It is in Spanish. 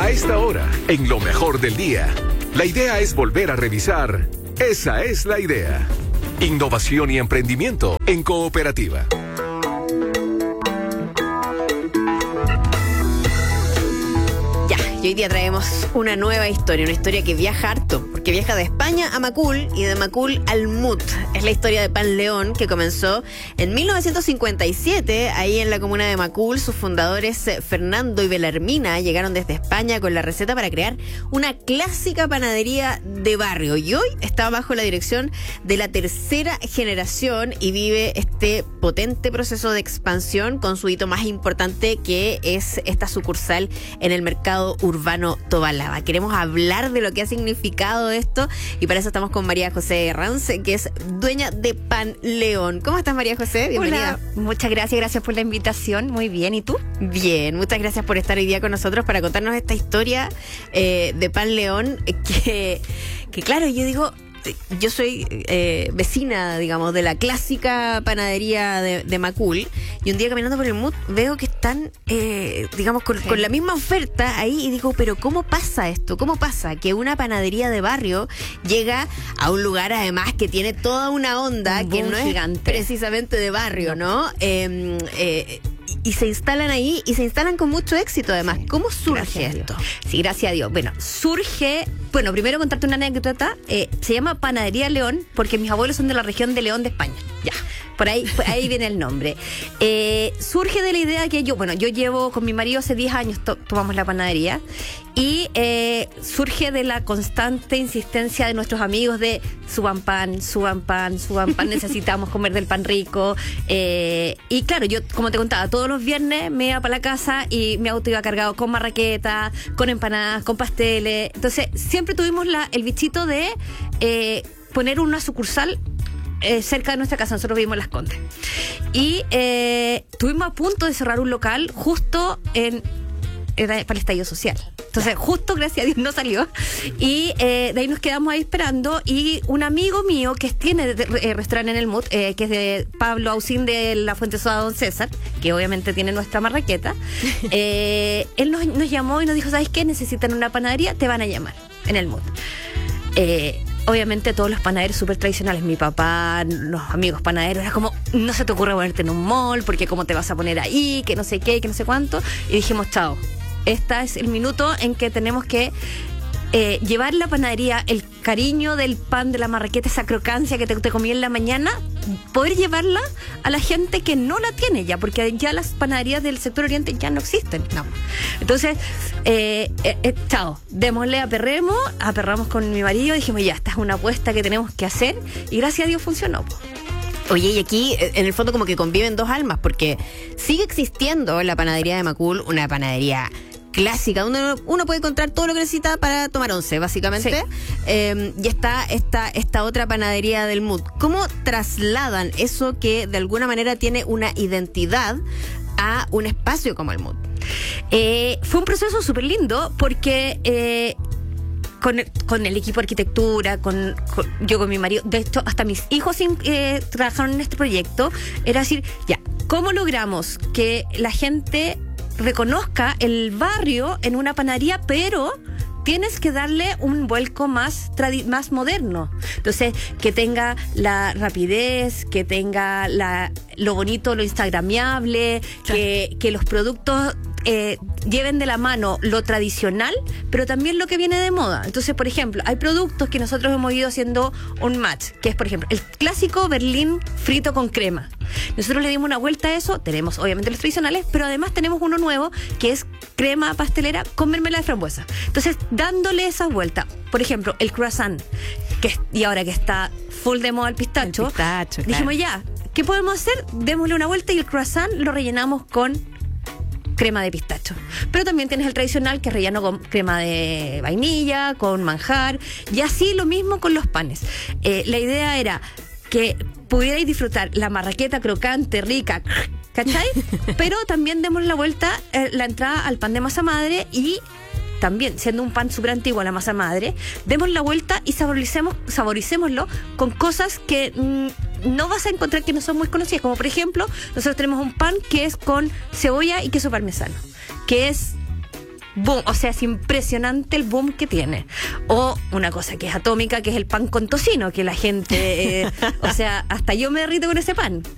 A esta hora, en lo mejor del día, la idea es volver a revisar. Esa es la idea. Innovación y emprendimiento en cooperativa. Y hoy día traemos una nueva historia, una historia que viaja harto, porque viaja de España a Macul y de Macul al Mut. Es la historia de Pan León, que comenzó en 1957, ahí en la comuna de Macul. Sus fundadores, Fernando y Belarmina, llegaron desde España con la receta para crear una clásica panadería de barrio. Y hoy está bajo la dirección de la tercera generación y vive este potente proceso de expansión con su hito más importante, que es esta sucursal en el mercado urbano Tobalaba. Queremos hablar de lo que ha significado esto y para eso estamos con María José Herranz, que es dueña de Pan León. ¿Cómo estás, María José? Bienvenida. Hola, muchas gracias por la invitación. Muy bien, ¿y tú? Bien, muchas gracias por estar hoy día con nosotros para contarnos esta historia de Pan León, que claro, yo digo, yo soy vecina, digamos, de la clásica panadería de Macul, y un día caminando por el Mut veo que están, digamos, con la misma oferta ahí, y digo, pero ¿cómo pasa esto? ¿Cómo pasa que una panadería de barrio llega a un lugar, además, que tiene toda una onda que no gigante. Es precisamente de barrio, ¿no? Y se instalan ahí, y se instalan con mucho éxito, además. ¿Cómo surge esto? Sí, gracias a Dios. Bueno, primero contarte una anécdota. Se llama Panadería León porque mis abuelos son de la región de León de España. Ya, por ahí viene el nombre. Surge de la idea que yo llevo con mi marido hace 10 años, tomamos la panadería, y surge de la constante insistencia de nuestros amigos de suban pan, necesitamos comer del pan rico. Y claro, yo, como te contaba, todos los viernes me iba para la casa y mi auto iba cargado con marraqueta, con empanadas, con pasteles. Entonces, siempre tuvimos el bichito de poner una sucursal cerca de nuestra casa. Nosotros vivimos en Las Condes. Y estuvimos a punto de cerrar un local justo para el estallido social. Entonces, justo, gracias a Dios, no salió. Y de ahí nos quedamos ahí esperando. Y un amigo mío que tiene restaurante en el Mut, que es de Pablo Ausín de la Fuente Soda Don César, que obviamente tiene nuestra marraqueta, él nos llamó y nos dijo, ¿sabes qué? Necesitan una panadería, te van a llamar en el Mut. Obviamente todos los panaderos súper tradicionales, mi papá, los amigos panaderos, era como, no se te ocurre ponerte en un mall, porque cómo te vas a poner ahí, que no sé qué, que no sé cuánto. Y dijimos, chao, este es el minuto en que tenemos que llevar la panadería, el cariño del pan, de la marraqueta, esa crocancia que te comí en la mañana, poder llevarla a la gente que no la tiene ya, porque ya las panaderías del sector oriente ya no existen. No. Entonces, chao, démosle, aperramos con mi marido, dijimos, ya, esta es una apuesta que tenemos que hacer, y gracias a Dios funcionó. Oye, y aquí, en el fondo, como que conviven dos almas, porque sigue existiendo la panadería de Macul, una panadería clásica, donde uno puede encontrar todo lo que necesita para tomar once, básicamente. Sí. Y está esta otra panadería del Mut. ¿Cómo trasladan eso que de alguna manera tiene una identidad a un espacio como el Mut? Fue un proceso súper lindo porque con el equipo de arquitectura, yo con mi marido, de hecho hasta mis hijos trabajaron en este proyecto. Era decir, ya, ¿cómo logramos que la gente reconozca el barrio en una panadería, pero tienes que darle un vuelco más moderno? Entonces, que tenga la rapidez, que tenga lo bonito, lo instagramiable, que los productos lleven de la mano lo tradicional, pero también lo que viene de moda. Entonces, por ejemplo, hay productos que nosotros hemos ido haciendo un match, que es, por ejemplo, el clásico Berlín frito con crema. Nosotros le dimos una vuelta a eso. Tenemos obviamente los tradicionales, pero además tenemos uno nuevo que es crema pastelera con mermelada de frambuesa. Entonces, dándole esa vuelta, por ejemplo, el croissant, y ahora que está full de moda el pistacho, dijimos, ya, ¿qué podemos hacer? Démosle una vuelta y el croissant lo rellenamos con crema de pistacho. Pero también tienes el tradicional, que es relleno con crema de vainilla, con manjar, y así lo mismo con los panes. La idea era que pudierais disfrutar la marraqueta crocante, rica, ¿cachai? Pero también demos la vuelta, la entrada al pan de masa madre, y también, siendo un pan súper antiguo a la masa madre, demos la vuelta y saboricémoslo con cosas que no vas a encontrar, que no son muy conocidas. Como por ejemplo, nosotros tenemos un pan que es con cebolla y queso parmesano, que es boom, o sea, es impresionante el boom que tiene. O una cosa que es atómica, que es el pan con tocino, que la gente, o sea, hasta yo me derrito con ese pan.